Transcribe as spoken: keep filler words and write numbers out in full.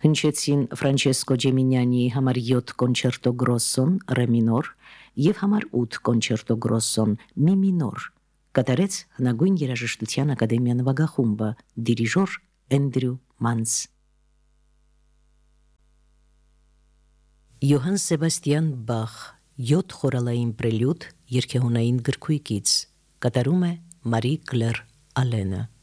Հնչեցին Ֆրանչեսկո Ջեմինյանի համար յոթ կոնչերտո գրոսոն ռե մինոր եւ համար ութ կոնչերտո գրոսոն մի մինոր։ Կատարեց հնագույն երաժշտության ակադեմիա նվագախումբը, դիրիժոր Էնդրյու Մանս։ Յոհան Սեբաստիան Բախ յոթ խորալային պրելյուդ երգեհոնային գրքույկից, կատարում է Մարի Կլեր Ալենը։